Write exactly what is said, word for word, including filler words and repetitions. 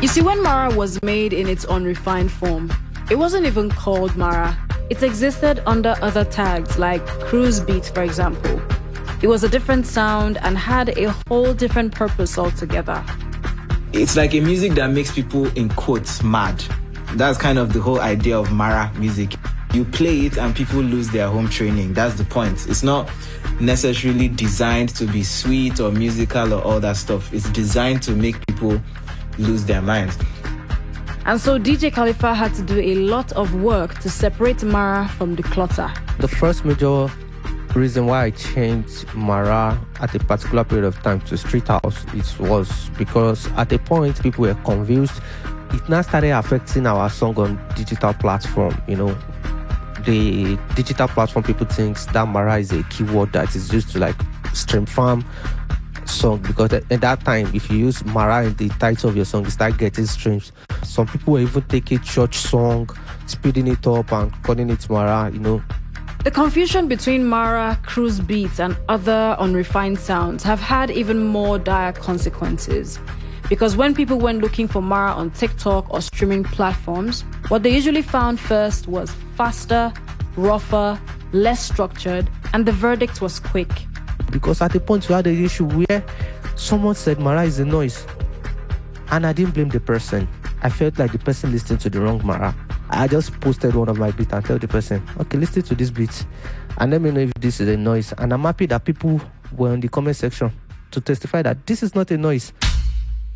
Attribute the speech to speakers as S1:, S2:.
S1: You see, when Mara was made in its unrefined form, it wasn't even called Mara. It existed under other tags like Cruise Beat, for example. It was a different sound and had a whole different purpose altogether.
S2: It's like a music that makes people, in quotes, mad. That's kind of the whole idea of Mara music. You play it and people lose their home training. That's the point. It's not necessarily designed to be sweet or musical or all that stuff. It's designed to make people lose their minds.
S1: And so D J Khalifa had to do a lot of work to separate Mara from the clutter.
S3: The first major reason why I changed Mara at a particular period of time to Street House, it was because at a point people were confused. It now started affecting our song on digital platform. You know, the digital platform, people think that Mara is a keyword that is used to like stream farm song, because at that time if you use Mara in the title of your song, you start getting streams. Some people will even take a church song, speeding it up and calling it Mara, you know.
S1: The confusion between Mara, Cruise Beats and other unrefined sounds have had even more dire consequences. Because when people went looking for Mara on TikTok or streaming platforms, what they usually found first was faster, rougher, less structured, and the verdict was quick.
S3: Because at the point we had an issue where someone said Mara is a noise, and I didn't blame the person. I felt like the person listened to the wrong Mara. I just posted one of my beats and tell the person, okay, listen to this beat and let me know if this is a noise. And I'm happy that people were in the comment section to testify that this is not a noise.